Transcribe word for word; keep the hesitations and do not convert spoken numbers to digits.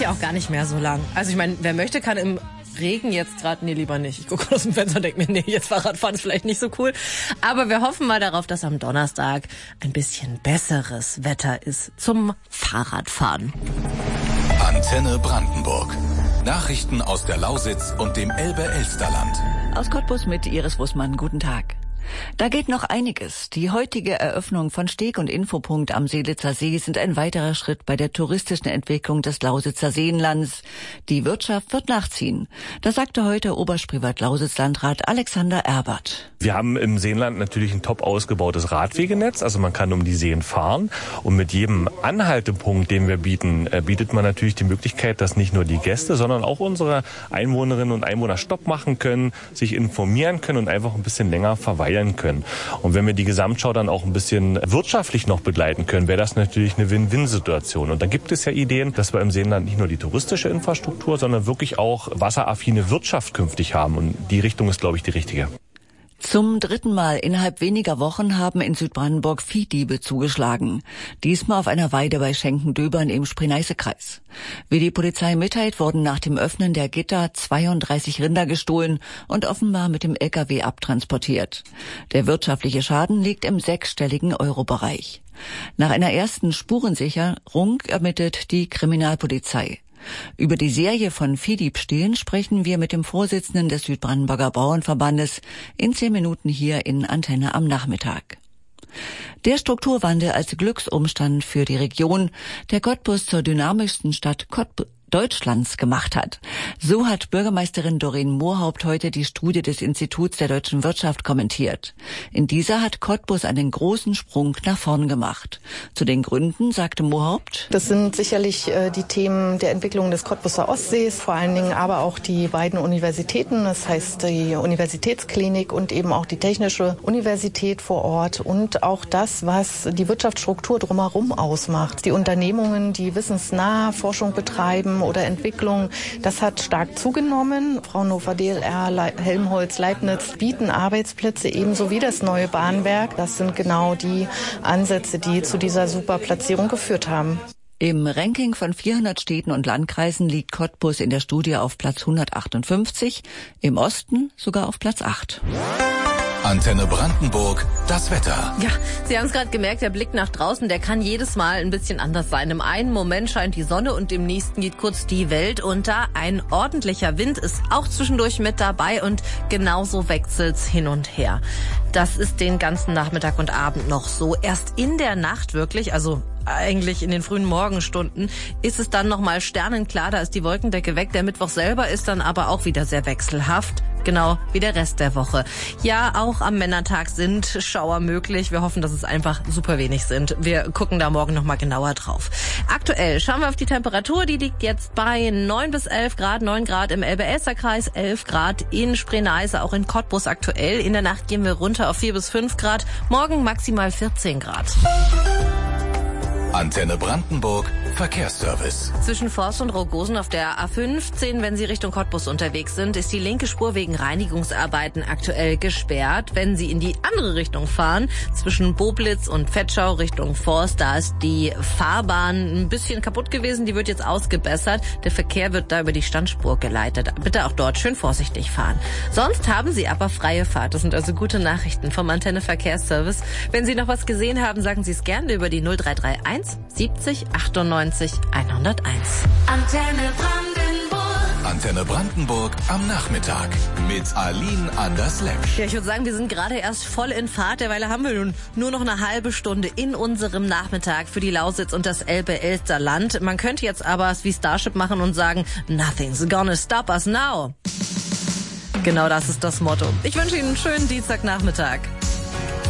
ja auch gar nicht mehr so lang. Also ich meine, wer möchte, kann im Regen jetzt gerade, nee, lieber nicht. Ich gucke aus dem Fenster und denke mir, nee, jetzt Fahrradfahren ist vielleicht nicht so cool. Aber wir hoffen mal darauf, dass am Donnerstag ein bisschen besseres Wetter ist zum Fahrradfahren. Antenne Brandenburg. Nachrichten aus der Lausitz und dem Elbe-Elsterland. Aus Cottbus mit Iris Wussmann. Guten Tag. Da geht noch einiges. Die heutige Eröffnung von Steg- und Infopunkt am Seelitzer See sind ein weiterer Schritt bei der touristischen Entwicklung des Lausitzer Seenlands. Die Wirtschaft wird nachziehen. Das sagte heute Oberspreewald-Lausitz-Landrat Alexander Erbert. Wir haben im Seenland natürlich ein top ausgebautes Radwegenetz, also man kann um die Seen fahren. Und mit jedem Anhaltepunkt, den wir bieten, bietet man natürlich die Möglichkeit, dass nicht nur die Gäste, sondern auch unsere Einwohnerinnen und Einwohner Stopp machen können, sich informieren können und einfach ein bisschen länger verweilen können. Und wenn wir die Gesamtschau dann auch ein bisschen wirtschaftlich noch begleiten können, wäre das natürlich eine Win-Win-Situation. Und da gibt es ja Ideen, dass wir im Seenland nicht nur die touristische Infrastruktur, sondern wirklich auch wasseraffine Wirtschaft künftig haben. Und die Richtung ist, glaube ich, die richtige. Zum dritten Mal innerhalb weniger Wochen haben in Südbrandenburg Viehdiebe zugeschlagen. Diesmal auf einer Weide bei Schenkendöbern im Spree-Neiße-Kreis. Wie die Polizei mitteilt, wurden nach dem Öffnen der Gitter zweiunddreißig Rinder gestohlen und offenbar mit dem L K W abtransportiert. Der wirtschaftliche Schaden liegt im sechsstelligen Euro-Bereich. Nach einer ersten Spurensicherung ermittelt die Kriminalpolizei. Über die Serie von Viehdiebstählen sprechen wir mit dem Vorsitzenden des Südbrandenburger Bauernverbandes in zehn Minuten hier in Antenne am Nachmittag. Der Strukturwandel als Glücksumstand für die Region, der Cottbus zur dynamischsten Stadt Cottbus Deutschlands gemacht hat. So hat Bürgermeisterin Doreen Mohaupt heute die Studie des Instituts der deutschen Wirtschaft kommentiert. In dieser hat Cottbus einen großen Sprung nach vorn gemacht. Zu den Gründen sagte Mohaupt: Das sind sicherlich äh, die Themen der Entwicklung des Cottbuser Ostsees, vor allen Dingen aber auch die beiden Universitäten, das heißt die Universitätsklinik und eben auch die Technische Universität vor Ort und auch das, was die Wirtschaftsstruktur drumherum ausmacht. Die Unternehmungen, die wissensnahe Forschung betreiben oder Entwicklung, das hat stark zugenommen. Fraunhofer, D L R, Helmholtz, Leibniz bieten Arbeitsplätze ebenso wie das neue Bahnwerk. Das sind genau die Ansätze, die zu dieser super Platzierung geführt haben. Im Ranking von vierhundert Städten und Landkreisen liegt Cottbus in der Studie auf Platz hundertachtundfünfzig, im Osten sogar auf Platz acht. Antenne Brandenburg, das Wetter. Ja, Sie haben es gerade gemerkt, der Blick nach draußen, der kann jedes Mal ein bisschen anders sein. Im einen Moment scheint die Sonne und im nächsten geht kurz die Welt unter. Ein ordentlicher Wind ist auch zwischendurch mit dabei und genauso wechselt's hin und her. Das ist den ganzen Nachmittag und Abend noch so. Erst in der Nacht wirklich, also eigentlich in den frühen Morgenstunden, ist es dann nochmal sternenklar, da ist die Wolkendecke weg. Der Mittwoch selber ist dann aber auch wieder sehr wechselhaft, genau wie der Rest der Woche. Ja, auch am Männertag sind Schauer möglich. Wir hoffen, dass es einfach super wenig sind. Wir gucken da morgen nochmal genauer drauf. Aktuell schauen wir auf die Temperatur, die liegt jetzt bei neun bis elf Grad, neun Grad im Elbe-Elster-Kreis, elf Grad in Spree-Neiße, auch in Cottbus aktuell. In der Nacht gehen wir runter auf vier bis fünf Grad, morgen maximal vierzehn Grad. Antenne Brandenburg, Verkehrsservice. Zwischen Forst und Rogosen auf der A fünfzehn, wenn Sie Richtung Cottbus unterwegs sind, ist die linke Spur wegen Reinigungsarbeiten aktuell gesperrt. Wenn Sie in die andere Richtung fahren, zwischen Boblitz und Vetschau Richtung Forst, da ist die Fahrbahn ein bisschen kaputt gewesen. Die wird jetzt ausgebessert. Der Verkehr wird da über die Standspur geleitet. Bitte auch dort schön vorsichtig fahren. Sonst haben Sie aber freie Fahrt. Das sind also gute Nachrichten vom Antenne Verkehrsservice. Wenn Sie noch was gesehen haben, sagen Sie es gerne über die null drei drei eins siebzig achtundneunzig hunderteins. Antenne Brandenburg. Antenne Brandenburg am Nachmittag mit Aline Anders-Lemsch. Ja, ich würde sagen, wir sind gerade erst voll in Fahrt. Derweil haben wir nun nur noch eine halbe Stunde in unserem Nachmittag für die Lausitz und das Elbe-Elster-Land. Man könnte jetzt aber es wie Starship machen und sagen, nothing's gonna stop us now. Genau das ist das Motto. Ich wünsche Ihnen einen schönen Dienstagnachmittag.